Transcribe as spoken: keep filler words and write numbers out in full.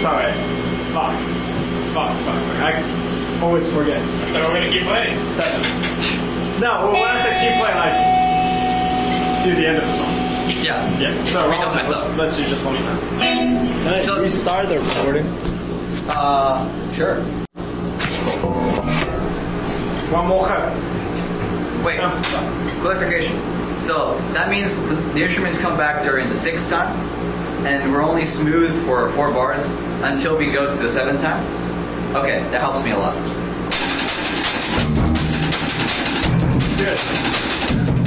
sorry. Fuck. Fuck, fuck, fuck. I always forget. I thought we were going to keep playing. Seven. No, well, when I said keep playing, like, do the end of the song. Yeah. Yeah. So, We Rollins, don't mess let's, up. let's do just one more. Can I So- restart the recording? Uh, sure. One more cut. Wait, Oh, fuck. clarification. So that means the instruments come back during the sixth time, and we're only smooth for four bars until we go to the seventh time? Okay, that helps me a lot.